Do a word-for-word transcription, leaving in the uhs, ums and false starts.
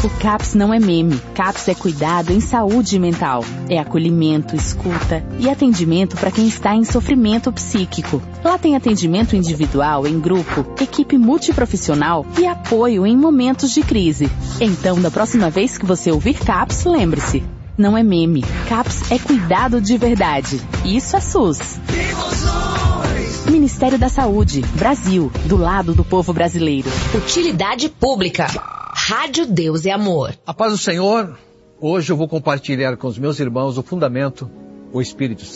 O CAPS não é meme. CAPS é cuidado em saúde mental. É acolhimento, escuta e atendimento para quem está em sofrimento psíquico. Lá tem atendimento individual, em grupo, equipe multiprofissional e apoio em momentos de crise. Então, da próxima vez que você ouvir CAPS, lembre-se. Não é meme. CAPS é cuidado de verdade. Isso é SUS. Ministério da Saúde. Brasil. Do lado do povo brasileiro. Utilidade pública. Rádio Deus e Amor. A paz do Senhor. Hoje eu vou compartilhar com os meus irmãos o fundamento, o Espírito Santo.